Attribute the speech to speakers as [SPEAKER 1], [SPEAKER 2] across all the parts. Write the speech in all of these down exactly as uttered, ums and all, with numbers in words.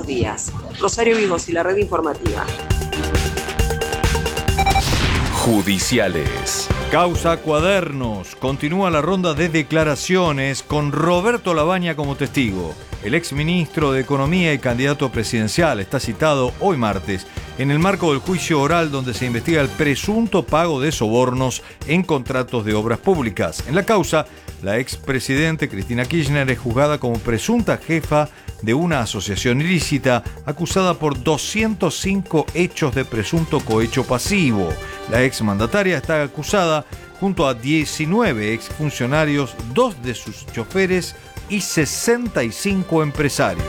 [SPEAKER 1] los días. Rosario Vigos y la red informativa.
[SPEAKER 2] Judiciales.
[SPEAKER 3] Causa Cuadernos. Continúa la ronda de declaraciones con Roberto Labaña como testigo. El exministro de Economía y candidato presidencial está citado hoy martes en el marco del juicio oral donde se investiga el presunto pago de sobornos en contratos de obras públicas. En la causa, la expresidente Cristina Kirchner es juzgada como presunta jefa de una asociación ilícita acusada por doscientos cinco hechos de presunto cohecho pasivo. La exmandataria está acusada junto a diecinueve exfuncionarios, dos de sus choferes y sesenta y cinco empresarios.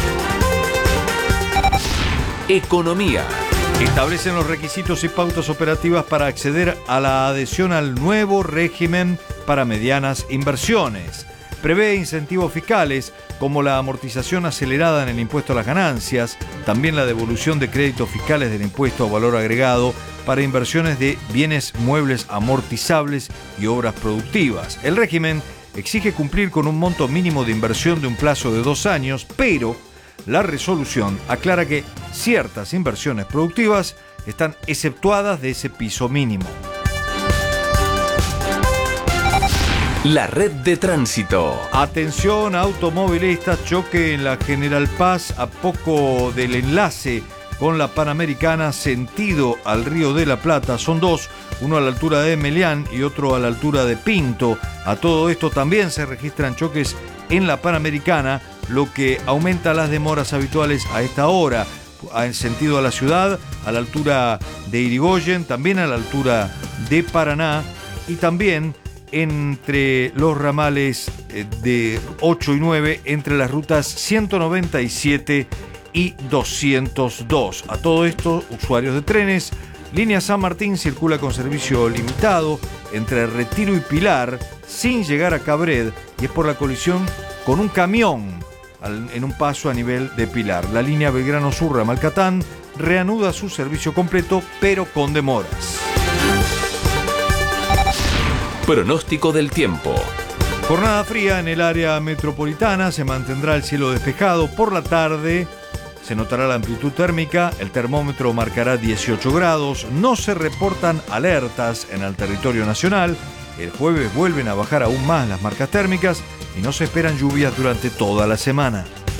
[SPEAKER 2] Economía.
[SPEAKER 3] Establecen los requisitos y pautas operativas para acceder a la adhesión al nuevo régimen para medianas inversiones. Prevé incentivos fiscales como la amortización acelerada en el impuesto a las ganancias, también la devolución de créditos fiscales del impuesto a valor agregado para inversiones de bienes muebles amortizables y obras productivas. El régimen exige cumplir con un monto mínimo de inversión de un plazo de dos años, pero la resolución aclara que ciertas inversiones productivas están exceptuadas de ese piso mínimo.
[SPEAKER 2] La red de tránsito.
[SPEAKER 3] Atención automovilistas, choque en la General Paz a poco del enlace con la Panamericana sentido al Río de la Plata. Son dos, uno a la altura de Melián y otro a la altura de Pinto. A todo esto también se registran choques en la Panamericana, lo que aumenta las demoras habituales a esta hora. En sentido a la ciudad, a la altura de Irigoyen, también a la altura de Paraná y también entre los ramales de ocho y nueve, entre las rutas ciento noventa y siete y doscientos dos. A todo esto, usuarios de trenes, Línea San Martín circula con servicio limitado entre Retiro y Pilar, sin llegar a Cabred, y es por la colisión con un camión en un paso a nivel de Pilar. La línea Belgrano Sur Ramalcatán reanuda su servicio completo, pero con demoras.
[SPEAKER 2] Pronóstico del tiempo.
[SPEAKER 3] Jornada fría en el área metropolitana, se mantendrá el cielo despejado. Por la tarde se notará la amplitud térmica, el termómetro marcará dieciocho grados, no se reportan alertas en el territorio nacional. El jueves vuelven a bajar aún más las marcas térmicas y no se esperan lluvias durante toda la semana.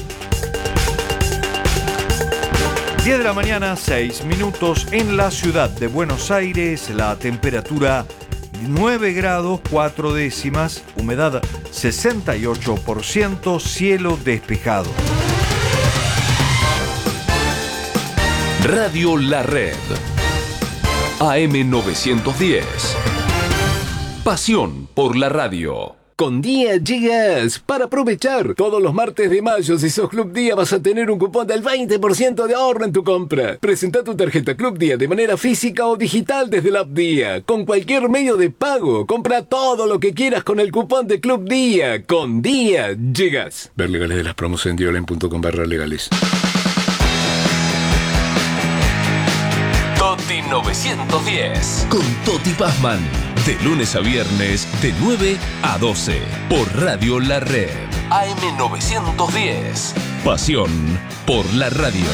[SPEAKER 3] diez de la mañana, seis minutos en la ciudad de Buenos Aires, la temperatura nueve grados cuatro décimas, humedad sesenta y ocho por ciento, cielo despejado.
[SPEAKER 2] Radio La Red. A M novecientos diez. Pasión por la radio.
[SPEAKER 4] Con Día llegas para aprovechar. Todos los martes de mayo, si sos Club Día, vas a tener un cupón del veinte por ciento de ahorro en tu compra. Presenta tu tarjeta Club Día de manera física o digital desde la app Día. Con cualquier medio de pago, compra todo lo que quieras con el cupón de Club Día. Con Día llegas. Ver legales de las promos en diolen punto com barra legales.
[SPEAKER 2] Toti novecientos diez. Con Toti Pazman. De lunes a viernes, de nueve a doce. Por Radio La Red. A M novecientos diez. Pasión por la radio.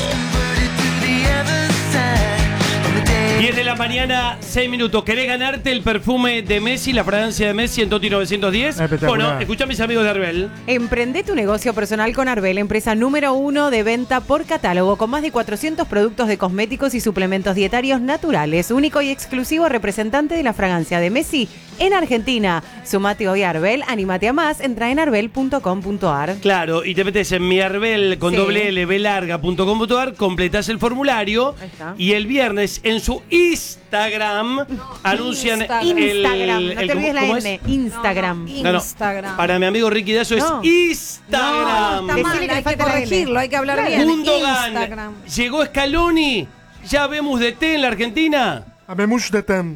[SPEAKER 5] diez de la mañana, seis minutos. ¿Querés ganarte el perfume de Messi, la fragancia de Messi en Toti novecientos diez? Bueno, escuchá a mis amigos de Arbel.
[SPEAKER 6] Emprende tu negocio personal con Arbel, empresa número uno de venta por catálogo, con más de cuatrocientos productos de cosméticos y suplementos dietarios naturales. Único y exclusivo representante de la fragancia de Messi en Argentina. Sumate hoy a Arbel, anímate a más, entra en arbel punto com punto ar.
[SPEAKER 5] Claro, y te metes en mi Arbel con
[SPEAKER 6] Sí.
[SPEAKER 5] doble L, B larga punto com punto ar, completás el formulario y el viernes en su Instagram anuncian
[SPEAKER 6] Instagram.
[SPEAKER 5] el...
[SPEAKER 6] Instagram, no
[SPEAKER 5] el-
[SPEAKER 6] te olvides la
[SPEAKER 5] ¿cómo
[SPEAKER 6] N.
[SPEAKER 5] es?
[SPEAKER 6] Instagram.
[SPEAKER 5] No, no,
[SPEAKER 7] Instagram.
[SPEAKER 5] para mi amigo Ricky Dazo
[SPEAKER 6] No.
[SPEAKER 5] es Instagram.
[SPEAKER 7] No, está mal, hay que corregirlo, hay que hablar bien.
[SPEAKER 5] Gundogan,
[SPEAKER 7] Instagram.
[SPEAKER 5] llegó Scaloni, ya vemos de té en la Argentina.
[SPEAKER 8] Habemos de tem.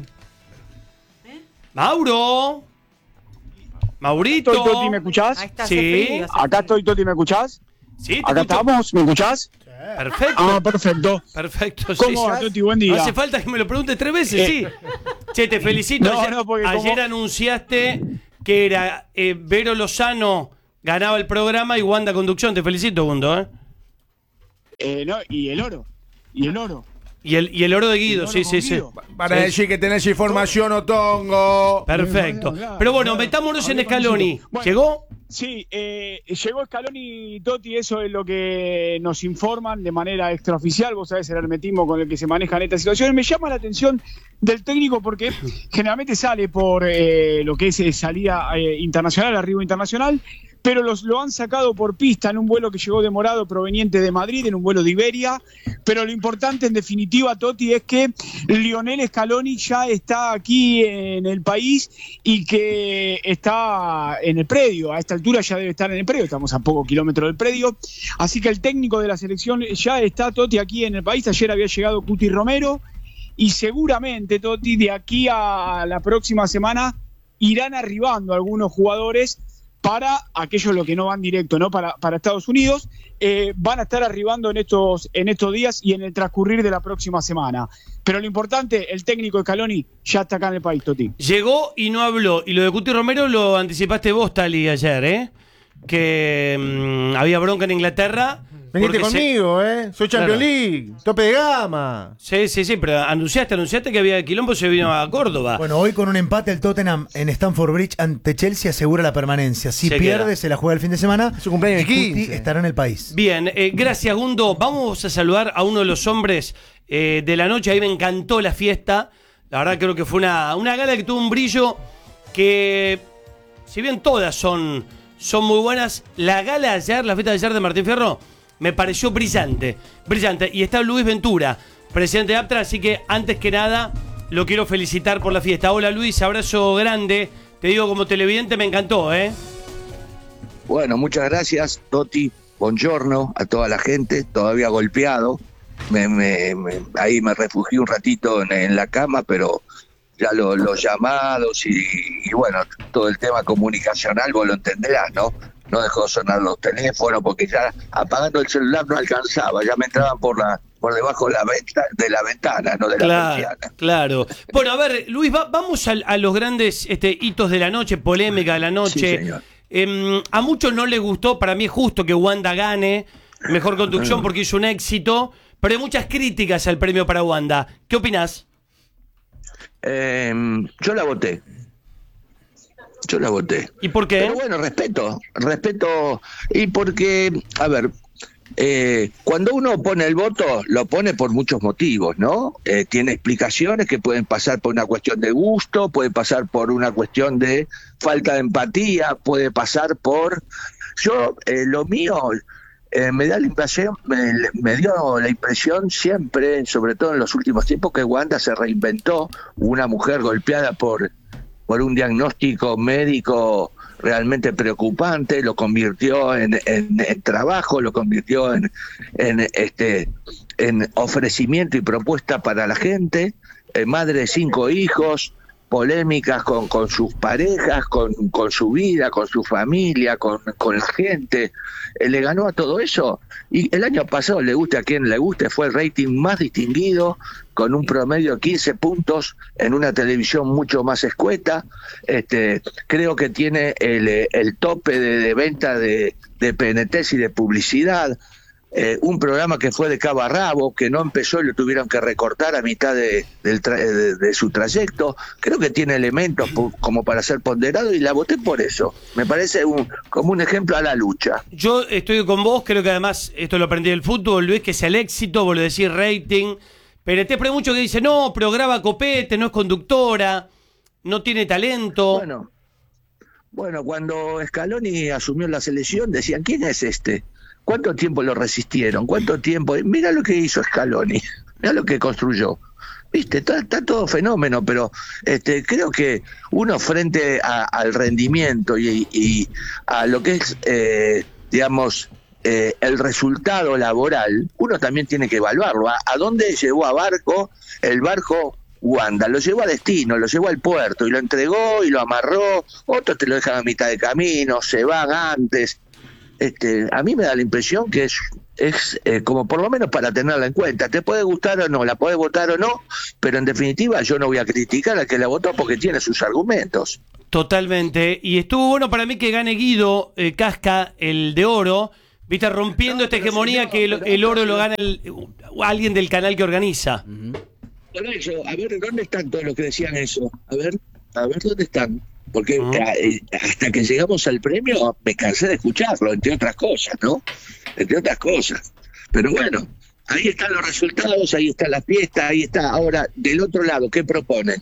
[SPEAKER 5] Mauro. Maurito.
[SPEAKER 9] Estoy, Toti, ¿me escuchás?
[SPEAKER 6] Ahí está,
[SPEAKER 5] Sí.
[SPEAKER 6] hace frío, hace
[SPEAKER 9] Acá estoy, Toti, ¿me escuchás?
[SPEAKER 5] Sí, te
[SPEAKER 9] Acá
[SPEAKER 5] escucho.
[SPEAKER 9] estamos, ¿me escuchás?
[SPEAKER 5] Perfecto.
[SPEAKER 9] Ah, perfecto.
[SPEAKER 5] Perfecto, sí.
[SPEAKER 9] ¿Cómo va, Toti? Buen día.
[SPEAKER 5] No hace falta que me lo preguntes tres veces, sí. Che, te felicito.
[SPEAKER 9] No,
[SPEAKER 5] ayer
[SPEAKER 9] no, porque
[SPEAKER 5] ayer
[SPEAKER 9] como-
[SPEAKER 5] anunciaste que era eh, Vero Lozano ganaba el programa y Wanda Conducción. Te felicito, Gundo, ¿eh?
[SPEAKER 9] Eh, no, y el oro. Y el oro.
[SPEAKER 5] Y el, y el oro de Guido,
[SPEAKER 9] El oro
[SPEAKER 5] sí,
[SPEAKER 9] con
[SPEAKER 5] sí, sí.
[SPEAKER 9] Guido.
[SPEAKER 8] Para
[SPEAKER 5] Sí.
[SPEAKER 8] decir que tenés información, Otongo.
[SPEAKER 5] Perfecto. Pero bueno, metámonos en Scaloni.
[SPEAKER 9] Bueno,
[SPEAKER 5] ¿Llegó?
[SPEAKER 9] Sí, eh, llegó Scaloni, Totti, eso es lo que nos informan de manera extraoficial. Vos sabés el hermetismo con el que se manejan estas situaciones. Me llama la atención del técnico porque generalmente sale por eh, lo que es eh, salida eh, internacional, arribo internacional, pero los, lo han sacado por pista en un vuelo que llegó demorado proveniente de Madrid, en un vuelo de Iberia. Pero lo importante, en definitiva, Totti, es que Lionel Scaloni ya está aquí en el país y que está en el predio. A esta altura ya debe estar en el predio, estamos a pocos kilómetros del predio. Así que el técnico de la selección ya está, Totti, aquí en el país. Ayer había llegado Cuti Romero y seguramente, Totti, de aquí a la próxima semana irán arribando algunos jugadores para aquellos los que no van directo, ¿no? Para, para Estados Unidos, eh, van a estar arribando en estos, en estos días y en el transcurrir de la próxima semana. Pero lo importante, el técnico de Scaloni ya está acá en el país, Totti.
[SPEAKER 5] Llegó y no habló. Y lo de Cuti Romero lo anticipaste vos, Tali, ayer, ¿eh? Que mmm, había bronca en Inglaterra.
[SPEAKER 8] Veniste conmigo,
[SPEAKER 5] se...
[SPEAKER 8] ¿eh? Soy Champions
[SPEAKER 5] Claro.
[SPEAKER 8] League, tope de gama.
[SPEAKER 5] Sí, sí, sí, pero anunciaste, anunciaste que había quilombo, se vino a Córdoba.
[SPEAKER 10] Bueno, hoy con un empate el Tottenham en Stamford Bridge ante Chelsea asegura la permanencia. Si
[SPEAKER 5] Se
[SPEAKER 10] pierde,
[SPEAKER 5] queda.
[SPEAKER 10] se la juega el fin de semana.
[SPEAKER 8] Es su cumpleaños
[SPEAKER 10] y Cuti
[SPEAKER 8] quince.
[SPEAKER 10] estará en el país.
[SPEAKER 5] Bien, eh, gracias, Gundo. Vamos a saludar a uno de los hombres eh, de la noche. Ahí me encantó la fiesta. La verdad creo que fue una, una gala que tuvo un brillo que, si bien todas son, son muy buenas, la gala de ayer, la fiesta de ayer de Martín Fierro, me pareció brillante, brillante. Y está Luis Ventura, presidente de Aptra, así que antes que nada lo quiero felicitar por la fiesta. Hola Luis, abrazo grande. Te digo como televidente, me encantó, ¿eh?
[SPEAKER 11] Bueno, muchas gracias, Totti. Buongiorno a toda la gente, todavía golpeado. Me, me, me, ahí me refugié un ratito en, en la cama, pero ya lo, los llamados y, y bueno, todo el tema comunicacional, vos lo entenderás, ¿no? No dejó sonar los teléfonos porque ya apagando el celular no alcanzaba, ya me entraban por la por debajo de la, venta, de la ventana, no de la
[SPEAKER 5] Claro,
[SPEAKER 11] persiana.
[SPEAKER 5] claro. Bueno, a ver, Luis, va- vamos a, a los grandes este, hitos de la noche, polémica de la
[SPEAKER 11] Sí,
[SPEAKER 5] noche.
[SPEAKER 11] señor.
[SPEAKER 5] Em, a muchos no les gustó, para mí es justo que Wanda gane mejor conducción porque hizo un éxito, pero hay muchas críticas al premio para Wanda. ¿Qué opinás?
[SPEAKER 11] Eh, yo la voté. Yo la voté.
[SPEAKER 5] ¿Y por qué?
[SPEAKER 11] Pero bueno, respeto, respeto. Y porque, a ver, eh, cuando uno pone el voto, lo pone por muchos motivos, ¿no? Eh, tiene explicaciones que pueden pasar por una cuestión de gusto, puede pasar por una cuestión de falta de empatía, puede pasar por... Yo, eh, lo mío... Eh, me da la impresión, me, me dio la impresión siempre, sobre todo en los últimos tiempos, que Wanda se reinventó, una mujer golpeada por, por un diagnóstico médico realmente preocupante, lo convirtió en, en, en trabajo, lo convirtió en, en, este, en ofrecimiento y propuesta para la gente, eh, madre de cinco hijos, polémicas con, con sus parejas, con, con su vida, con su familia, con, con la gente, eh, le ganó a todo eso, y el año pasado, le guste a quien le guste, fue el rating más distinguido, con un promedio de quince puntos en una televisión mucho más escueta. Este, creo que tiene el, el tope de, de venta de, de P N Ts y de publicidad. Eh, un programa que fue de cabo a rabo, que no empezó y lo tuvieron que recortar a mitad de, del tra de, de su trayecto. Creo que tiene elementos como para ser ponderado y la voté por eso. Me parece un, como un ejemplo a la lucha.
[SPEAKER 5] Yo estoy con vos, creo que además esto lo aprendí del fútbol, Luis, que es el éxito, vos lo decís, rating. Pero te hay mucho que dice, no, pero graba copete, no es conductora, no tiene talento.
[SPEAKER 11] Bueno, bueno, cuando Scaloni asumió la selección decían, ¿quién es este? ¿Cuánto tiempo lo resistieron? ¿Cuánto tiempo? Mira lo que hizo Scaloni, mira lo que construyó. Viste, está, está todo fenómeno, pero este, creo que uno frente a, al rendimiento y, y a lo que es, eh, digamos, eh, el resultado laboral, uno también tiene que evaluarlo. ¿A, a dónde llevó a Barco el barco Wanda? Lo llevó a destino, lo llevó al puerto y lo entregó y lo amarró. Otros te lo dejan a mitad de camino, se van antes. Este, a mí me da la impresión que es, es eh, como por lo menos para tenerla en cuenta. Te puede gustar o no, la puedes votar o no, pero en definitiva yo no voy a criticar al que la votó porque tiene sus argumentos.
[SPEAKER 5] Totalmente. Y estuvo bueno para mí que gane Guido eh, Casca, el de oro, Viste, rompiendo esta hegemonía que el, el oro lo gana el, alguien del canal que organiza.
[SPEAKER 11] Por eso, a ver, ¿dónde están todos los que decían eso? A ver, a ver, ¿dónde están? Porque
[SPEAKER 5] Uh-huh.
[SPEAKER 11] eh, hasta que llegamos al premio me cansé de escucharlo, entre otras cosas, ¿no? Entre otras cosas. Pero bueno, ahí están los resultados, ahí está la fiesta, ahí está. Ahora, del otro lado, ¿qué proponen?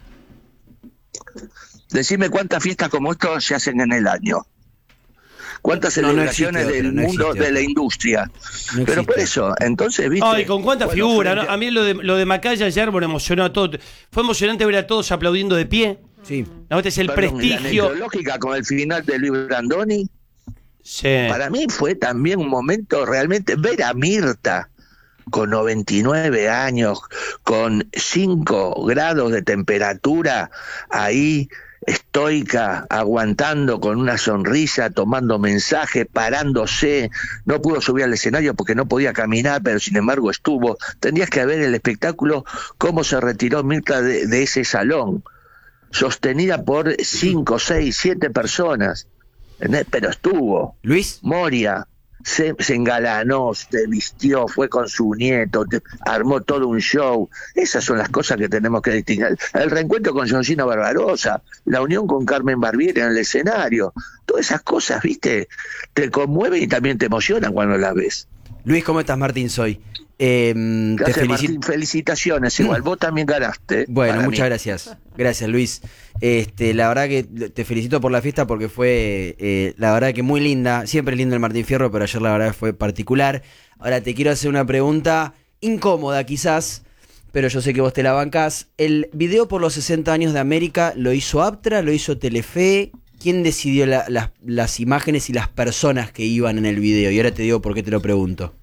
[SPEAKER 11] Decime cuántas fiestas como esto se hacen en el año. ¿Cuántas
[SPEAKER 12] No, no
[SPEAKER 11] celebraciones
[SPEAKER 12] existe
[SPEAKER 11] del
[SPEAKER 12] otra, no
[SPEAKER 11] mundo
[SPEAKER 12] existe
[SPEAKER 11] de la
[SPEAKER 12] otra.
[SPEAKER 11] industria?
[SPEAKER 12] No
[SPEAKER 11] Pero por
[SPEAKER 12] existe.
[SPEAKER 11] eso, entonces, ¿viste?
[SPEAKER 5] Ay, con cuánta
[SPEAKER 11] Bueno,
[SPEAKER 5] figura,
[SPEAKER 11] frente
[SPEAKER 5] ¿no? A mí lo de, lo de Macaya ayer, bueno, emocionó a todos. Fue emocionante ver a todos aplaudiendo de pie.
[SPEAKER 12] Sí.
[SPEAKER 5] ¿No? Este es el
[SPEAKER 11] Perdón,
[SPEAKER 5] prestigio.
[SPEAKER 11] La necrológica con el final de Luis Brandoni.
[SPEAKER 5] Sí.
[SPEAKER 11] Para mí fue también un momento realmente ver a Mirta con noventa y nueve años, con cinco grados de temperatura, ahí estoica, aguantando con una sonrisa, tomando mensaje, parándose, no pudo subir al escenario porque no podía caminar, pero sin embargo estuvo. Tendrías que ver el espectáculo, cómo se retiró Mirta de, de ese salón, sostenida por cinco, seis, siete personas. ¿Entendés? Pero estuvo.
[SPEAKER 12] Luis.
[SPEAKER 11] Moria se, se engalanó, se vistió, fue con su nieto, te, armó todo un show. Esas son las cosas que tenemos que distinguir. El reencuentro con Johncino Barbarosa, la unión con Carmen Barbieri en el escenario. Todas esas cosas, viste, te conmueven y también te emocionan cuando las ves.
[SPEAKER 12] Luis, ¿cómo estás? Martín soy. Eh, te
[SPEAKER 11] Gracias,
[SPEAKER 12] felicito.
[SPEAKER 11] Martín, felicitaciones. Igual vos también ganaste.
[SPEAKER 12] Bueno,
[SPEAKER 11] para
[SPEAKER 12] muchas
[SPEAKER 11] mí.
[SPEAKER 12] gracias. Gracias, Luis. Este, la verdad que te felicito por la fiesta porque fue, eh, la verdad que muy linda. Siempre es lindo el Martín Fierro, pero ayer la verdad fue particular. Ahora te quiero hacer una pregunta incómoda quizás, pero yo sé que vos te la bancás. ¿El video por los sesenta años de América lo hizo Aptra, lo hizo Telefe? ¿Quién decidió la, las, las imágenes y las personas que iban en el video? Y ahora te digo por qué te lo pregunto.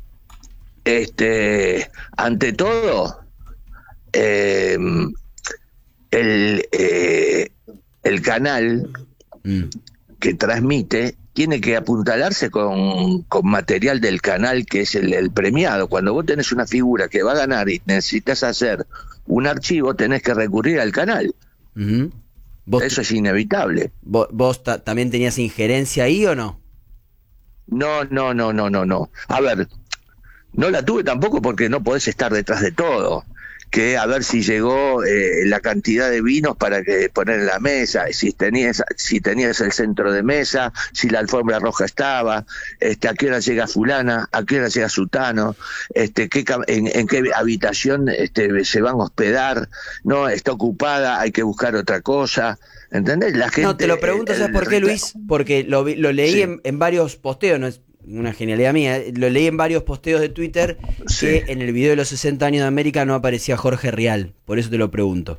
[SPEAKER 11] Este, ante todo, eh, el, eh, el canal
[SPEAKER 12] mm.
[SPEAKER 11] que transmite tiene que apuntalarse con, con material del canal que es el, el premiado. Cuando vos tenés una figura que va a ganar y necesitas hacer un archivo, tenés que recurrir al canal.
[SPEAKER 12] Uh-huh. ¿Vos
[SPEAKER 11] Eso es inevitable.
[SPEAKER 12] ¿Vos, vos ta- también tenías injerencia ahí o no?
[SPEAKER 11] No, no, no, no, no, no. A ver, no la tuve tampoco porque no podés estar detrás de todo. Que a ver si llegó eh, la cantidad de vinos para que poner en la mesa, si tenías, si tenías el centro de mesa, si la alfombra roja estaba, este, a qué hora llega fulana, a qué hora llega sutano, este, qué, en, en qué habitación este, se van a hospedar, no, está ocupada, hay que buscar otra cosa. ¿Entendés? La gente,
[SPEAKER 12] No, te lo pregunto, ¿sabes por qué, Luis? Porque lo, vi- lo leí
[SPEAKER 11] Sí.
[SPEAKER 12] en, en varios posteos, no es una genialidad mía, eh, lo leí en varios posteos de Twitter
[SPEAKER 11] Sí.
[SPEAKER 12] que en el video de los sesenta años de América no aparecía Jorge Rial, por eso te lo pregunto.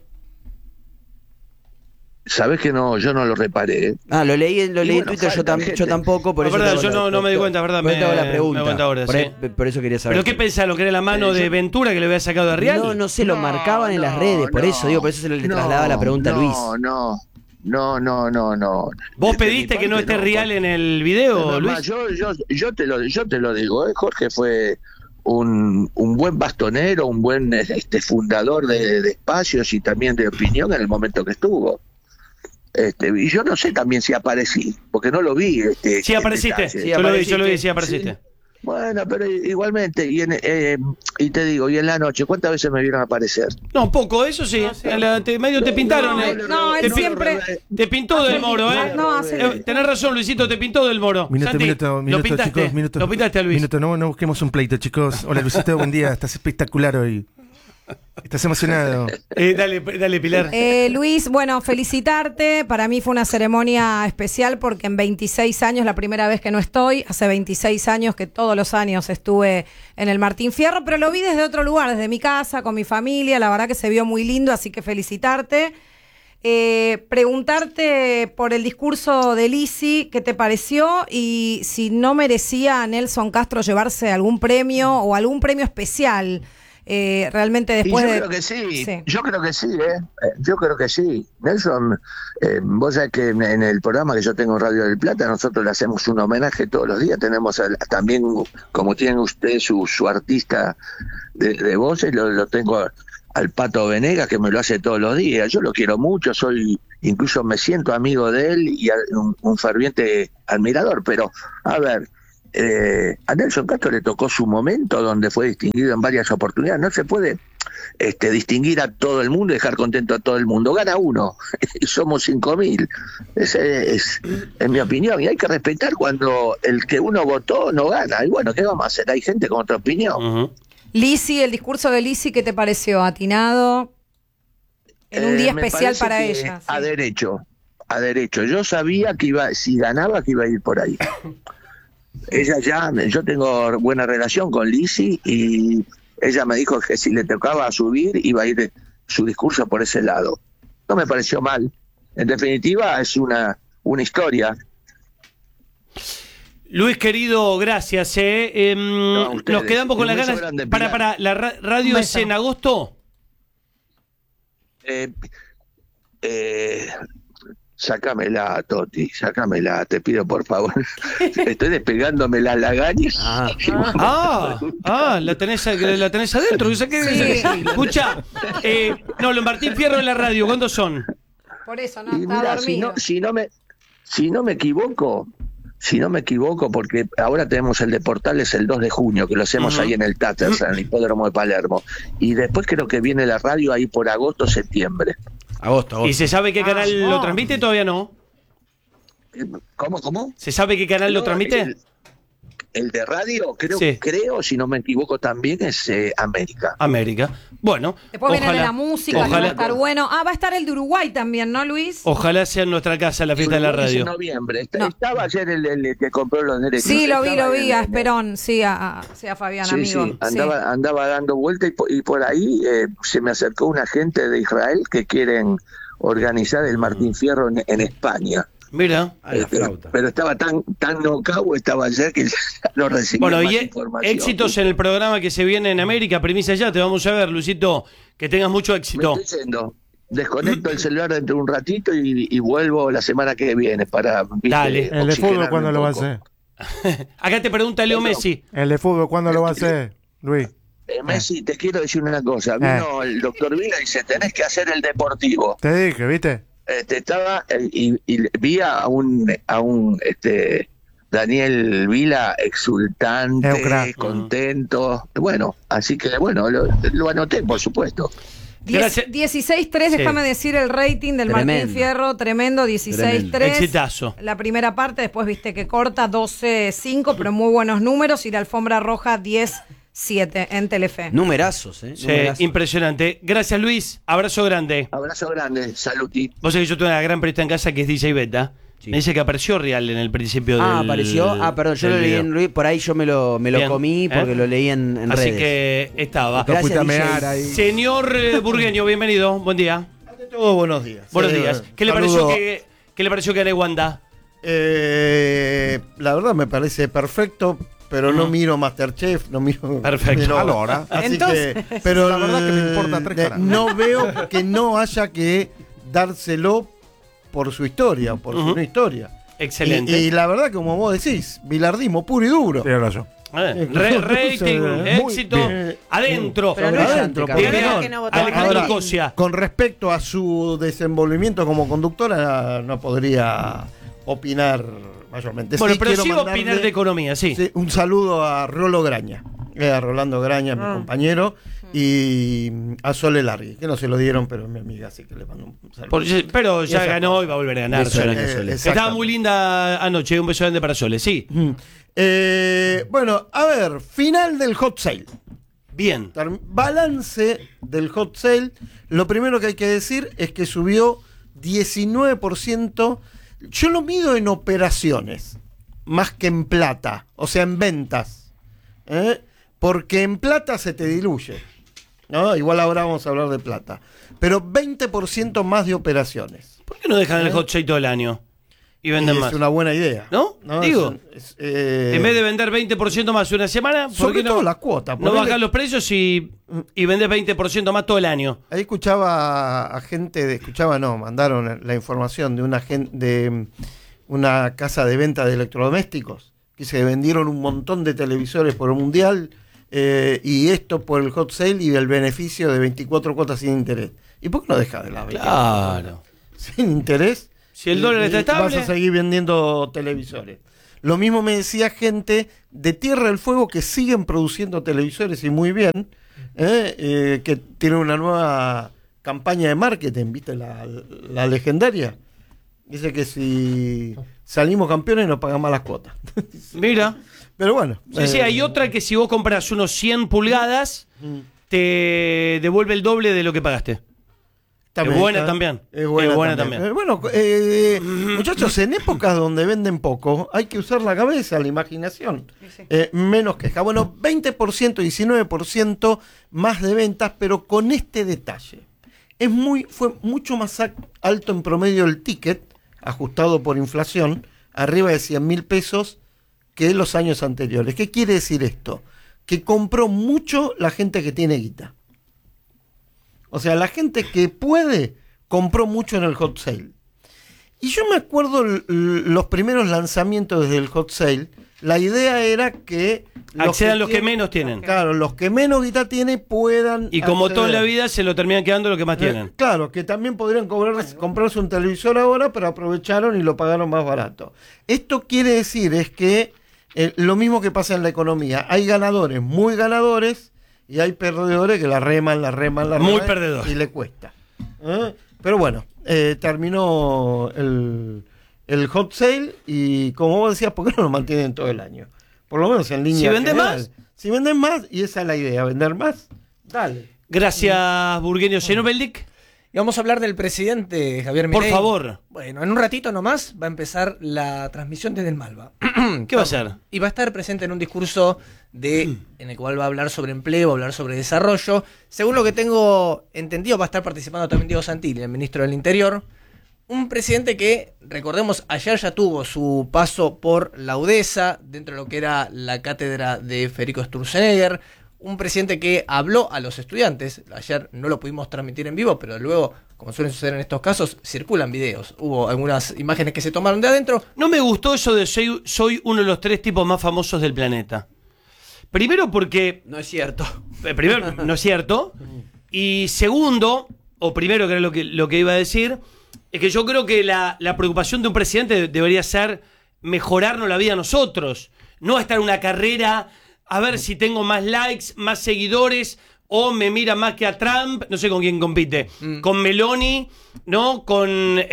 [SPEAKER 11] Sabés que no, yo no lo reparé. ¿eh?
[SPEAKER 12] Ah, lo leí, lo
[SPEAKER 11] Y
[SPEAKER 12] leí en
[SPEAKER 11] bueno,
[SPEAKER 12] Twitter, yo,
[SPEAKER 11] falta
[SPEAKER 12] tam-
[SPEAKER 11] gente.
[SPEAKER 12] yo tampoco, por
[SPEAKER 5] No,
[SPEAKER 12] eso
[SPEAKER 5] verdad,
[SPEAKER 12] te
[SPEAKER 5] yo
[SPEAKER 12] hago la-
[SPEAKER 5] no, no me di cuenta, verdad.
[SPEAKER 12] por eso
[SPEAKER 5] Me,
[SPEAKER 12] te hago la
[SPEAKER 5] me
[SPEAKER 12] pregunta.
[SPEAKER 5] di cuenta ahora,
[SPEAKER 12] por,
[SPEAKER 5] sí.
[SPEAKER 12] e- por eso quería saber.
[SPEAKER 5] ¿Pero qué pensaron? ¿Que era la mano de Ventura que le había sacado de Real?
[SPEAKER 12] No, no sé, lo
[SPEAKER 11] No,
[SPEAKER 12] marcaban en las
[SPEAKER 11] no,
[SPEAKER 12] redes, por
[SPEAKER 11] no,
[SPEAKER 12] eso digo, por eso se le
[SPEAKER 11] no,
[SPEAKER 12] trasladaba la pregunta a
[SPEAKER 11] no,
[SPEAKER 12] Luis.
[SPEAKER 11] No, no, no, no, no.
[SPEAKER 5] ¿Vos
[SPEAKER 11] De mi
[SPEAKER 5] pediste que no
[SPEAKER 11] parte,
[SPEAKER 5] esté Real en el video,
[SPEAKER 11] Es
[SPEAKER 5] Luis?
[SPEAKER 11] más, yo, yo, yo, te lo, yo te lo digo, ¿eh? Jorge fue un, un buen bastonero, un buen este, fundador de, de espacios y también de opinión en el momento que estuvo. Este, y yo no sé también si aparecí, porque no lo vi. Este,
[SPEAKER 5] Sí,
[SPEAKER 11] en
[SPEAKER 5] apareciste.
[SPEAKER 11] detalle.
[SPEAKER 5] Sí, yo, lo vi, yo lo vi, sí, apareciste.
[SPEAKER 11] Bueno, pero igualmente, y, en, eh, y te digo, y en la noche, ¿cuántas veces me vieron aparecer?
[SPEAKER 5] No, poco, eso sí. En la- te- medio te pintaron.
[SPEAKER 7] No,
[SPEAKER 5] eh.
[SPEAKER 7] no,
[SPEAKER 5] te
[SPEAKER 7] él
[SPEAKER 5] pi-
[SPEAKER 7] siempre-
[SPEAKER 5] Te pintó del moro, ¿eh?
[SPEAKER 7] No, hace-
[SPEAKER 5] Eh, Tenés razón, Luisito, te pintó del moro.
[SPEAKER 8] Minuto,
[SPEAKER 5] Santi,
[SPEAKER 8] minuto,
[SPEAKER 5] lo
[SPEAKER 8] minuto,
[SPEAKER 5] pintaste.
[SPEAKER 8] chicos, minuto.
[SPEAKER 5] Lo pintaste a Luis.
[SPEAKER 8] Minuto, no, no busquemos un pleito, chicos. Hola, Luisito, buen día. Estás espectacular hoy. Estás emocionado.
[SPEAKER 5] Eh, dale, dale, Pilar.
[SPEAKER 7] Eh, Luis, bueno, felicitarte. Para mí fue una ceremonia especial porque en veintiséis años, la primera vez que no estoy, hace veintiséis años que todos los años estuve en el Martín Fierro, pero lo vi desde otro lugar, desde mi casa, con mi familia. La verdad que se vio muy lindo, así que felicitarte. Eh, preguntarte por el discurso de Lisi, ¿qué te pareció? Y si no merecía a Nelson Castro llevarse algún premio o algún premio especial. Eh, realmente después
[SPEAKER 11] y yo
[SPEAKER 7] de...
[SPEAKER 11] creo que sí,
[SPEAKER 7] Sí.
[SPEAKER 11] yo creo que sí, ¿eh? Eh, yo creo que sí. Nelson, eh, vos sabés que en, en el programa que yo tengo en Radio del Plata, nosotros le hacemos un homenaje todos los días, tenemos al- también, como tienen ustedes, su, su artista de, de voces, lo, lo tengo al Pato Venegas, que me lo hace todos los días. Yo lo quiero mucho, soy, incluso me siento amigo de él y a- un, un ferviente admirador, pero, a ver, eh, a Nelson Castro le tocó su momento donde fue distinguido en varias oportunidades. No se puede este, distinguir a todo el mundo y dejar contento a todo el mundo. Gana uno y somos cinco mil. Esa es, es mi opinión. Y hay que respetar cuando el que uno votó no gana. Y bueno, ¿qué vamos a hacer? Hay gente con otra opinión.
[SPEAKER 5] Uh-huh.
[SPEAKER 7] Lisi, el discurso de Lisi, ¿qué te pareció? ¿Atinado? En un
[SPEAKER 11] Eh,
[SPEAKER 7] día
[SPEAKER 11] me
[SPEAKER 7] especial
[SPEAKER 11] parece
[SPEAKER 7] para
[SPEAKER 11] que
[SPEAKER 7] ella. Sí.
[SPEAKER 11] A derecho, a derecho. Yo sabía que iba, si ganaba, que iba a ir por ahí. Ella ya, yo tengo buena relación con Lisi y ella me dijo que si le tocaba subir, iba a ir su discurso por ese lado. No me pareció mal. En definitiva, es una, una historia.
[SPEAKER 5] Luis, querido, gracias. Eh. Eh,
[SPEAKER 11] No, ustedes.
[SPEAKER 5] nos quedamos con
[SPEAKER 11] Un
[SPEAKER 5] las
[SPEAKER 11] beso
[SPEAKER 5] ganas.
[SPEAKER 11] grande,
[SPEAKER 5] para,
[SPEAKER 11] Pilar.
[SPEAKER 5] para, ¿la ra- radio es en agosto?
[SPEAKER 11] Eh, eh, sácamela, Toti, sácamela, te pido por favor. Estoy despegándome las lagañas.
[SPEAKER 5] Ah, ah, ah, la tenés, la tenés adentro. ¿Qué qué-
[SPEAKER 7] Sí.
[SPEAKER 5] Escucha, eh, no, lo Martín Fierro en la radio, ¿cuándo son?
[SPEAKER 7] Por eso, no,
[SPEAKER 11] Y
[SPEAKER 7] está
[SPEAKER 11] mira, si
[SPEAKER 7] dormido.
[SPEAKER 11] no, si no me, si no me equivoco, si no me equivoco, porque ahora tenemos el de Portales el dos de junio, que lo hacemos
[SPEAKER 5] Ujú.
[SPEAKER 11] ahí en el Taters, en el hipódromo de Palermo. Y después creo que viene la radio ahí por agosto, septiembre.
[SPEAKER 12] Agosto, agosto.
[SPEAKER 5] ¿Y se sabe qué canal
[SPEAKER 7] Ah,
[SPEAKER 5] lo
[SPEAKER 7] no.
[SPEAKER 5] transmite? Todavía no.
[SPEAKER 11] ¿Cómo, cómo?
[SPEAKER 5] ¿Se sabe qué canal lo
[SPEAKER 11] No,
[SPEAKER 5] transmite?
[SPEAKER 11] El, el de radio, creo,
[SPEAKER 5] Sí.
[SPEAKER 11] creo, si no me equivoco, también es eh, América.
[SPEAKER 5] América. Bueno,
[SPEAKER 7] Después viene
[SPEAKER 5] ojalá,
[SPEAKER 7] la música, que va a
[SPEAKER 5] ojalá,
[SPEAKER 7] estar bueno. Ah, va a estar el de Uruguay también, ¿no, Luis?
[SPEAKER 5] ojalá sea en nuestra casa la fiesta de la
[SPEAKER 11] Uruguay es en
[SPEAKER 5] radio.
[SPEAKER 11] noviembre. Está-
[SPEAKER 7] No.
[SPEAKER 11] Estaba ayer el, el que compró los derechos.
[SPEAKER 7] Sí, lo vi,
[SPEAKER 11] Estaba
[SPEAKER 7] lo vi,
[SPEAKER 11] en-
[SPEAKER 7] a
[SPEAKER 11] en-
[SPEAKER 7] Esperón, sí, a, a- sí, a Fabián,
[SPEAKER 11] Sí,
[SPEAKER 7] amigo.
[SPEAKER 11] sí, andaba, andaba dando vuelta y, po- y por ahí eh, se me acercó una gente de Israel que quieren organizar el Martín Fierro en, en España.
[SPEAKER 5] Mira.
[SPEAKER 12] A la
[SPEAKER 11] Eh,
[SPEAKER 12] flauta.
[SPEAKER 11] pero estaba tan tan knockout estaba ayer que ya no recibí
[SPEAKER 5] Bueno,
[SPEAKER 11] más
[SPEAKER 5] y e-
[SPEAKER 11] información.
[SPEAKER 5] éxitos en el programa que se viene en América, premisa ya, te vamos a ver, Luisito, que tengas mucho
[SPEAKER 11] Me
[SPEAKER 5] éxito.
[SPEAKER 11] estoy yendo. Desconecto el celular dentro de un ratito y, y vuelvo la semana que viene para ¿viste?
[SPEAKER 5] Dale.
[SPEAKER 13] El de fútbol,
[SPEAKER 11] oxigenarme
[SPEAKER 13] ¿cuándo
[SPEAKER 11] un
[SPEAKER 13] lo va a
[SPEAKER 11] poco.
[SPEAKER 13] hacer?
[SPEAKER 5] Acá te pregunta Leo Messi.
[SPEAKER 13] El de fútbol, ¿cuándo lo va a hacer, Luis?
[SPEAKER 11] Eh, Messi, te quiero decir una cosa. Vino el doctor Vila y dice, tenés que hacer el deportivo.
[SPEAKER 13] Te dije, ¿viste?
[SPEAKER 11] Este, estaba eh, y, y vi a un a un este Daniel Vila exultante,
[SPEAKER 13] Es un crack.
[SPEAKER 11] contento. Bueno, así que bueno, lo, lo anoté, por supuesto.
[SPEAKER 5] Gracias.
[SPEAKER 7] dieciséis tres,
[SPEAKER 5] Sí.
[SPEAKER 7] déjame decir el rating del Martín
[SPEAKER 12] Tremendo.
[SPEAKER 7] Fierro, tremendo, dieciséis tres.
[SPEAKER 5] Exitazo.
[SPEAKER 7] La primera parte, después viste que corta, doce cinco, pero muy buenos números. Y la alfombra roja, diez siete en Telefe.
[SPEAKER 12] Numerazos, ¿eh?
[SPEAKER 5] Sí,
[SPEAKER 12] Numerazos.
[SPEAKER 5] impresionante. Gracias, Luis. Abrazo grande.
[SPEAKER 11] Abrazo grande, saluti.
[SPEAKER 5] Vos sabés que yo tengo una gran periodista en casa que es D J Beta.
[SPEAKER 12] Sí.
[SPEAKER 5] Me dice que apareció Real en el principio
[SPEAKER 12] Ah,
[SPEAKER 5] del
[SPEAKER 12] apareció. Ah, perdón, yo
[SPEAKER 5] del
[SPEAKER 12] lo leí
[SPEAKER 5] video.
[SPEAKER 12] en Luis, por ahí yo me lo, me lo
[SPEAKER 5] Bien,
[SPEAKER 12] comí porque
[SPEAKER 5] ¿eh?
[SPEAKER 12] lo leí en, en
[SPEAKER 5] Así
[SPEAKER 12] redes.
[SPEAKER 5] que estaba.
[SPEAKER 12] Gracias,
[SPEAKER 13] fuiste a
[SPEAKER 12] D J.
[SPEAKER 13] mear ahí.
[SPEAKER 5] Señor eh, Burgueño, bienvenido. Buen día.
[SPEAKER 14] Ante todo, buenos días.
[SPEAKER 5] Buenos
[SPEAKER 14] Eh,
[SPEAKER 5] días. ¿Qué le
[SPEAKER 14] saludo.
[SPEAKER 5] pareció que, qué le pareció que gane Wanda?
[SPEAKER 14] Eh, la verdad me parece perfecto, pero no
[SPEAKER 5] Ujú.
[SPEAKER 14] miro Masterchef, no miro.
[SPEAKER 5] Perfecto.
[SPEAKER 14] miro-
[SPEAKER 13] Allora.
[SPEAKER 14] Así
[SPEAKER 7] Entonces-
[SPEAKER 14] que, pero
[SPEAKER 13] La verdad que me importa tres
[SPEAKER 14] eh,
[SPEAKER 13] caras.
[SPEAKER 14] no veo que no haya que dárselo por su historia, por
[SPEAKER 5] Ujú.
[SPEAKER 14] su no historia.
[SPEAKER 5] Excelente.
[SPEAKER 14] Y, y la verdad, como vos decís, bilardismo puro y duro.
[SPEAKER 13] Tienes razón.
[SPEAKER 5] Eh, re- rating,
[SPEAKER 14] Muy
[SPEAKER 5] éxito,
[SPEAKER 14] bien.
[SPEAKER 5] adentro.
[SPEAKER 6] Pero no
[SPEAKER 14] Sobre
[SPEAKER 6] es-
[SPEAKER 14] adentro,
[SPEAKER 7] pero
[SPEAKER 14] porque
[SPEAKER 7] no es
[SPEAKER 14] no-
[SPEAKER 7] que no votó
[SPEAKER 5] Alejandro
[SPEAKER 14] Ahora,
[SPEAKER 5] Cosia.
[SPEAKER 14] Con respecto a su desenvolvimiento como conductora, no podría opinar mayormente.
[SPEAKER 5] Bueno,
[SPEAKER 14] Sí,
[SPEAKER 5] pero
[SPEAKER 14] quiero
[SPEAKER 5] sí va a opinar
[SPEAKER 14] mandarle,
[SPEAKER 5] de economía, sí.
[SPEAKER 14] sí, un saludo a Rolo Graña, eh, a Rolando Graña, mi
[SPEAKER 7] Ah.
[SPEAKER 14] compañero, y mm, a Sole Largui, que no se lo dieron, pero es mi amiga, así que le mando un saludo.
[SPEAKER 5] Por- pero ya
[SPEAKER 14] Esa
[SPEAKER 5] ganó
[SPEAKER 14] cosa.
[SPEAKER 5] y va a volver a ganar.
[SPEAKER 12] Beso
[SPEAKER 5] Sole.
[SPEAKER 12] grande,
[SPEAKER 14] Eh,
[SPEAKER 12] Sole.
[SPEAKER 5] Estaba
[SPEAKER 14] exactamente.
[SPEAKER 5] muy linda anoche. Un beso grande para Sole. Sí.
[SPEAKER 14] Mm. Eh, bueno, a ver, final del hot sale.
[SPEAKER 5] Bien.
[SPEAKER 14] Term- Balance del hot sale. Lo primero que hay que decir es que subió diecinueve por ciento. Yo lo mido en operaciones, más que en plata, o sea, en ventas. ¿eh? Porque en plata se te diluye. ¿no? Igual ahora vamos a hablar de plata. Pero veinte por ciento más de operaciones.
[SPEAKER 5] ¿Por qué no dejan el
[SPEAKER 14] ¿Eh?
[SPEAKER 5] hot sale todo el año? Y venden
[SPEAKER 14] Y
[SPEAKER 5] más.
[SPEAKER 14] Es una buena idea.
[SPEAKER 5] ¿No? Digo.
[SPEAKER 14] Es- es, eh,
[SPEAKER 5] En vez de vender veinte por ciento más una semana, ¿por
[SPEAKER 14] sobre
[SPEAKER 5] qué no,
[SPEAKER 14] todo la cuota.
[SPEAKER 5] no
[SPEAKER 14] ponele-
[SPEAKER 5] bajan los precios y, y vendes veinte por ciento más todo el año?
[SPEAKER 14] Ahí escuchaba a gente, de, escuchaba no, mandaron la información de una gen- de mm, una casa de venta de electrodomésticos que se vendieron un montón de televisores por el mundial eh, y esto por el hot sale y el beneficio de veinticuatro cuotas sin interés. ¿Y por qué no deja de la
[SPEAKER 5] Claro.
[SPEAKER 14] sin interés?
[SPEAKER 5] Si el dólar
[SPEAKER 14] Y-
[SPEAKER 5] está
[SPEAKER 14] y
[SPEAKER 5] estable.
[SPEAKER 14] vas a seguir vendiendo televisores. Lo mismo me decía gente de Tierra del Fuego que siguen produciendo televisores y muy bien, eh, eh, que tienen una nueva campaña de marketing, ¿viste? La, la legendaria. Dice que si salimos campeones nos pagan más las cuotas.
[SPEAKER 5] Mira.
[SPEAKER 14] Pero bueno.
[SPEAKER 5] Sí, sí,
[SPEAKER 14] eh,
[SPEAKER 5] hay otra que si vos compras unos cien pulgadas, te devuelve el doble de lo que pagaste.
[SPEAKER 14] También,
[SPEAKER 5] es buena
[SPEAKER 14] está-
[SPEAKER 5] también.
[SPEAKER 14] Es buena,
[SPEAKER 5] es buena
[SPEAKER 14] también.
[SPEAKER 5] también.
[SPEAKER 14] Eh, bueno, eh, muchachos, en épocas donde venden poco, hay que usar la cabeza, la imaginación. Eh, menos queja. Bueno, veinte por ciento, diecinueve por ciento más de ventas, pero con este detalle. Es muy, fue mucho más ac- alto en promedio el ticket, ajustado por inflación, arriba de cien mil pesos que los años anteriores. ¿Qué quiere decir esto? Que compró mucho la gente que tiene guita. O sea, la gente que puede compró mucho en el hot sale. Y yo me acuerdo l- l- los primeros lanzamientos desde el hot sale, la idea era que
[SPEAKER 5] Accedan los que
[SPEAKER 14] tienen-
[SPEAKER 5] menos tienen.
[SPEAKER 14] Claro, los que menos guita tienen puedan
[SPEAKER 5] Y como
[SPEAKER 14] acceder.
[SPEAKER 5] toda la vida se lo terminan quedando los que más
[SPEAKER 14] Eh,
[SPEAKER 5] tienen.
[SPEAKER 14] Claro, que también podrían cobrar, comprarse un televisor ahora, pero aprovecharon y lo pagaron más barato. Esto quiere decir es que eh, lo mismo que pasa en la economía. Hay ganadores muy ganadores y hay perdedores que la reman, la reman, la reman.
[SPEAKER 5] Muy perdedor.
[SPEAKER 14] Y le cuesta. ¿Eh? Pero bueno, eh, terminó el, el hot sale y como vos decías, ¿por qué no lo mantienen todo el año? Por lo menos en línea
[SPEAKER 5] Si venden
[SPEAKER 14] general.
[SPEAKER 5] más.
[SPEAKER 14] Si venden más, y esa es la idea, vender más, dale.
[SPEAKER 5] Gracias, Burgueño. Senobeldic.
[SPEAKER 15] Y vamos a hablar del presidente Javier
[SPEAKER 5] Por
[SPEAKER 15] Milei.
[SPEAKER 5] favor.
[SPEAKER 15] Bueno, en un ratito nomás va a empezar la transmisión desde el Malva.
[SPEAKER 5] ¿Qué va a hacer?
[SPEAKER 15] Y va a estar presente en un discurso de en el cual va a hablar sobre empleo, va a hablar sobre desarrollo. Según lo que tengo entendido, va a estar participando también Diego Santilli, el ministro del Interior. Un presidente que, recordemos, ayer ya tuvo su paso por la UDESA, dentro de lo que era la cátedra de Federico Sturzenegger. Un presidente que habló a los estudiantes. Ayer no lo pudimos transmitir en vivo, pero luego, como suele suceder en estos casos, circulan videos. Hubo algunas imágenes que se tomaron de adentro.
[SPEAKER 5] No me gustó eso de soy, soy uno de los tres tipos más famosos del planeta. Primero porque...
[SPEAKER 12] No es cierto.
[SPEAKER 5] Eh, primero, no es cierto. Y segundo, o primero que era lo que, lo que iba a decir, es que yo creo que la, la preocupación de un presidente debería ser mejorarnos la vida a nosotros. No estar en una carrera a ver si tengo más likes, más seguidores, o me mira más que a Trump, no sé con quién compite, mm. con Meloni, ¿no? Con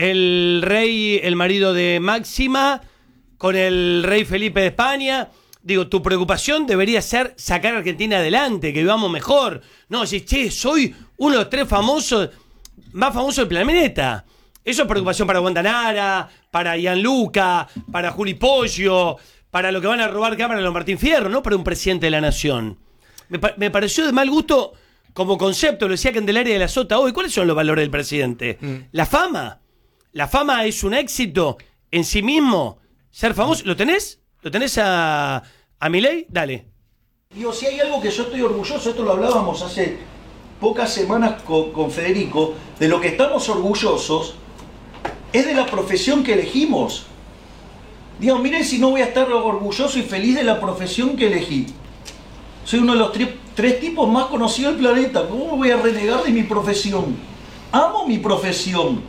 [SPEAKER 5] el rey, el marido de Máxima, con el rey Felipe de España. Digo, tu preocupación debería ser sacar a Argentina adelante, que vivamos mejor. No, si, che, soy uno de los tres famosos, más famosos del planeta. Eso es preocupación para Guantanara, para Gianluca, para Juli Pollo, para lo que van a robar cámara a los Martín Fierro, no para un presidente de la nación. Me, pa- me pareció de mal gusto como concepto, lo decía Candelaria de la Sota hoy. ¿Cuáles son los valores del presidente? Mm. La fama. La fama es un éxito en sí mismo. Ser famoso. ¿Lo tenés? ¿Lo tenés a, a Milei? Dale.
[SPEAKER 16] Digo, si hay algo que yo estoy orgulloso, esto lo hablábamos hace pocas semanas con, con Federico, de lo que estamos orgullosos es de la profesión que elegimos. Digo, miren si no voy a estar orgulloso y feliz de la profesión que elegí. Soy uno de los tres, tres tipos más conocidos del planeta. ¿Cómo me voy a renegar de mi profesión? Amo mi profesión.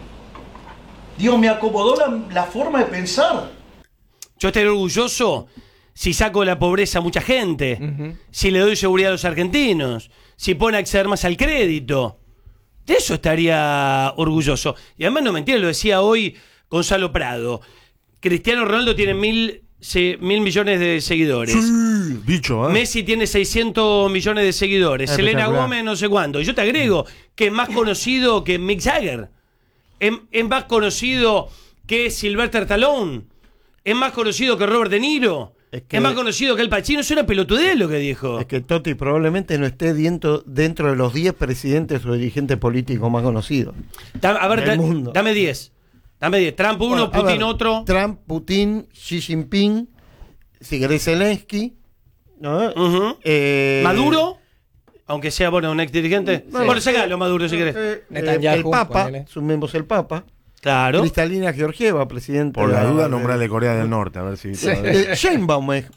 [SPEAKER 16] Digo, me acomodó la, la forma de pensar.
[SPEAKER 5] Yo estaría orgulloso si saco de la pobreza a mucha gente, uh-huh. si le doy seguridad a los argentinos, si pone a acceder más al crédito. De eso estaría orgulloso. Y además no mentira, lo decía hoy Gonzalo Prado. Cristiano Ronaldo tiene mil, se, mil millones de seguidores.
[SPEAKER 8] Sí, bicho, ¿eh?
[SPEAKER 5] Messi tiene seiscientos millones de seguidores. Selena Gómez no sé cuánto. Y yo te agrego que es más conocido que Mick Jagger. Es, es más conocido que Sylvester Stallone. Es más conocido que Robert De Niro. Es, que, es más conocido que El Pacino. Es una pelotudez lo que dijo.
[SPEAKER 14] Es que Totti probablemente no esté dentro, dentro de los diez presidentes o dirigentes políticos más conocidos.
[SPEAKER 5] Da, a ver, da, dame diez. Dame diez. Trump uno, bueno, Putin ver, otro.
[SPEAKER 14] Trump, Putin, Xi Jinping, si querés Zelensky, ¿no?
[SPEAKER 5] Uh-huh.
[SPEAKER 14] eh,
[SPEAKER 5] Maduro, aunque sea bueno un ex dirigente. Sí. Bueno, sacalo Maduro si querés.
[SPEAKER 14] Eh, eh, el Papa, ponele. Sumemos el Papa.
[SPEAKER 5] Claro.
[SPEAKER 14] Cristalina Georgieva, presidente.
[SPEAKER 8] Por la duda, nombrarle Corea del Norte, a ver si.
[SPEAKER 14] Sí. Eh, Sheinbaum es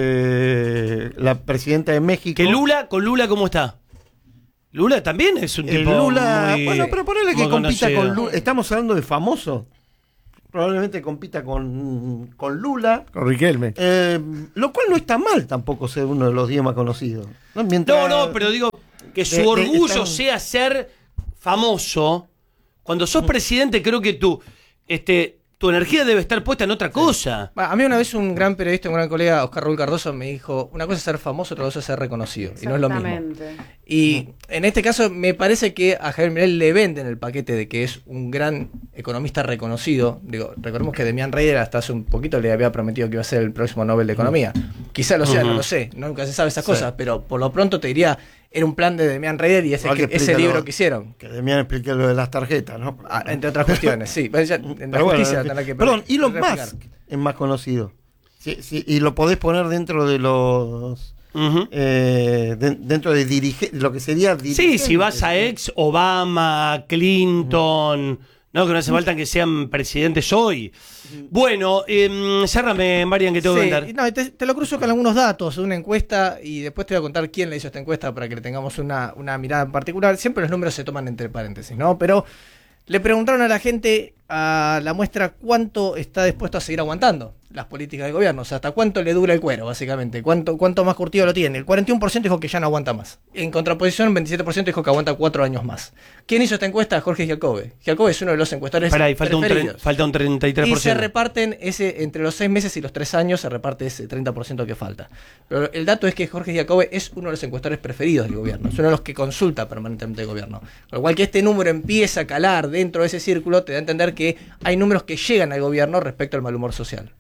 [SPEAKER 14] eh, la presidenta de México.
[SPEAKER 5] ¿Que Lula, con Lula cómo está? Lula también es un tipo
[SPEAKER 14] Lula,
[SPEAKER 5] muy,
[SPEAKER 14] bueno, pero ponele que compita
[SPEAKER 5] conocido.
[SPEAKER 14] con Lula. Estamos hablando de famoso. probablemente compita con, con Lula.
[SPEAKER 13] Con Riquelme.
[SPEAKER 14] Eh, lo cual no está mal tampoco ser uno de los diez más conocidos. No, Mientras-
[SPEAKER 5] No, no, pero digo que su
[SPEAKER 14] de- de-
[SPEAKER 5] orgullo
[SPEAKER 14] están-
[SPEAKER 5] sea ser famoso. Cuando sos presidente, creo que tu, este, tu energía debe estar puesta en otra cosa.
[SPEAKER 15] A mí una vez un gran periodista, un gran colega, Oscar Raúl Cardoso, me dijo, una cosa es ser famoso, otra cosa es ser reconocido. Y no es lo mismo. Y en este caso me parece que a Javier Milei le venden el paquete de que es un gran economista reconocido. Digo, recordemos que Demián Reyder hasta hace un poquito le había prometido que iba a ser el próximo Nobel de Economía. Quizá lo sea,
[SPEAKER 14] Ujú.
[SPEAKER 15] no lo sé, nunca se sabe esas
[SPEAKER 14] Sí.
[SPEAKER 15] cosas, pero por lo pronto te diría, era un plan de Demián Reyder y ese,
[SPEAKER 14] Igual que
[SPEAKER 15] que- ese
[SPEAKER 14] explica
[SPEAKER 15] libro
[SPEAKER 14] lo-
[SPEAKER 15] que hicieron.
[SPEAKER 14] Que Demian explique lo de las tarjetas, ¿no?
[SPEAKER 15] Ah, entre otras cuestiones, sí. Pues ya, en la
[SPEAKER 14] Pero bueno,
[SPEAKER 15] justicia
[SPEAKER 14] en fin.
[SPEAKER 15] tendrá que
[SPEAKER 14] Perdón, Elon
[SPEAKER 15] replicar.
[SPEAKER 14] Musk es más conocido. Sí, sí, y lo podés poner dentro de los... eh, de- dentro de dirige, lo que sería
[SPEAKER 5] Sí,
[SPEAKER 14] dirigentes.
[SPEAKER 5] si vas a ex Obama, Clinton, no, que no hace falta que sean presidentes hoy. Bueno, eh, cérrame, Marian, que tengo
[SPEAKER 15] Sí,
[SPEAKER 5] que contar.
[SPEAKER 15] y no, te, te lo cruzo con algunos datos de una encuesta y después te voy a contar quién le hizo esta encuesta para que le tengamos una, una mirada en particular. Siempre los números se toman entre paréntesis, ¿no? Pero le preguntaron a la gente, a la muestra, cuánto está dispuesto a seguir aguantando las políticas del gobierno. O sea, hasta cuánto le dura el cuero, básicamente. Cuánto, cuánto más curtido lo tiene. El cuarenta y uno por ciento dijo que ya no aguanta más. En contraposición, el veintisiete por ciento dijo que aguanta cuatro años más. ¿Quién hizo esta encuesta? Jorge Giacobbe. Giacobbe es uno de los encuestadores
[SPEAKER 5] Pará, y falta un, tre-
[SPEAKER 15] preferidos.
[SPEAKER 5] falta un treinta y tres
[SPEAKER 15] Y
[SPEAKER 5] por
[SPEAKER 15] se
[SPEAKER 5] ciento.
[SPEAKER 15] reparten ese, entre los seis meses y los tres años, se reparte ese treinta por ciento que falta. Pero el dato es que Jorge Giacobbe es uno de los encuestadores preferidos del gobierno, es uno de los que consulta permanentemente el gobierno. Con lo cual que este número empieza a calar dentro de ese círculo, te da a entender que hay números que llegan al gobierno respecto al mal humor social.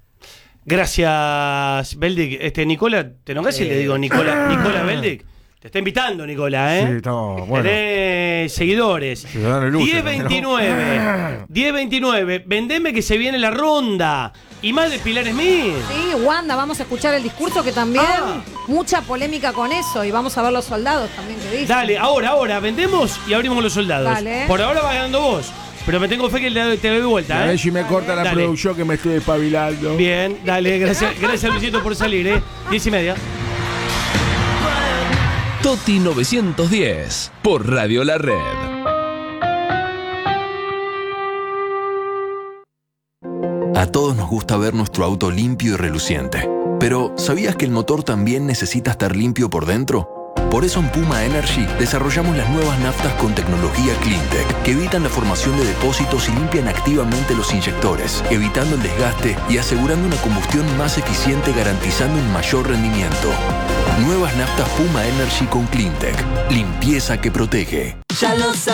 [SPEAKER 5] Gracias, Beldic. Este, Nicola, ¿te enojas si
[SPEAKER 15] Eh.
[SPEAKER 5] le digo Nicola, Nicola Beldic? Te está invitando, Nicola, ¿eh?
[SPEAKER 13] Sí, no, bueno.
[SPEAKER 5] Tenés seguidores.
[SPEAKER 13] Ciudadano ilustre,
[SPEAKER 5] diez veintinueve. diez veintinueve. Vendeme que se viene la ronda. Y más de Pilar Smith.
[SPEAKER 7] Sí, Wanda, vamos a escuchar el discurso que también
[SPEAKER 5] Ah.
[SPEAKER 7] mucha polémica con eso y vamos a ver los soldados también que dicen.
[SPEAKER 5] Dale, ahora, ahora, vendemos y abrimos con los soldados.
[SPEAKER 7] Dale.
[SPEAKER 5] Por ahora vas ganando vos. Pero me tengo fe que te te doy vuelta,
[SPEAKER 13] A
[SPEAKER 5] ¿eh?
[SPEAKER 13] ver si me corta la
[SPEAKER 5] Dale.
[SPEAKER 13] producción que me estoy despabilando.
[SPEAKER 5] Bien, dale, gracias, gracias Luisito por salir, ¿eh? Diez y media.
[SPEAKER 2] Toti novecientos diez por Radio La Red.
[SPEAKER 17] A todos nos gusta ver nuestro auto limpio y reluciente. Pero, ¿sabías que el motor también necesita estar limpio por dentro? Por eso en Puma Energy desarrollamos las nuevas naftas con tecnología CleanTech, que evitan la formación de depósitos y limpian activamente los inyectores, evitando el desgaste y asegurando una combustión más eficiente, garantizando un mayor rendimiento. Nuevas naftas Puma Energy con CleanTech. Limpieza que protege.
[SPEAKER 18] Ya lo